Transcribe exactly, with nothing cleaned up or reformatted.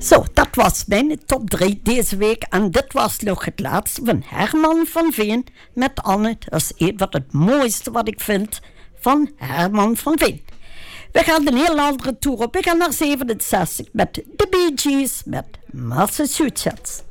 Zo, dat was mijn top drie deze week. En dit was nog het laatste van Herman van Veen met Anne. Dat is een wat het mooiste wat ik vind van Herman van Veen. We gaan een heel andere tour op. We gaan naar zevenenzestig met de Bee Gees met Massachusetts.